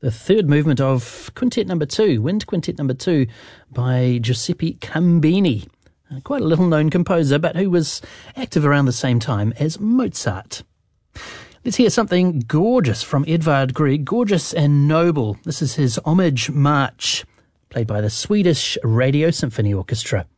The third movement of Quintet Number 2, Wind Quintet Number 2 by Giuseppe Cambini. Quite a little-known composer, but who was active around the same time as Mozart. Let's hear something gorgeous from Edvard Grieg, gorgeous and noble. This is his Homage March, played by the Swedish Radio Symphony Orchestra.